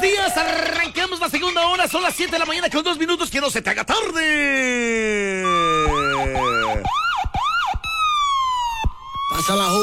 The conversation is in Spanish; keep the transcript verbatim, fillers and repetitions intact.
días, arrancamos la segunda hora, son las siete de la mañana con dos minutos, que no se te haga tarde. Pasa la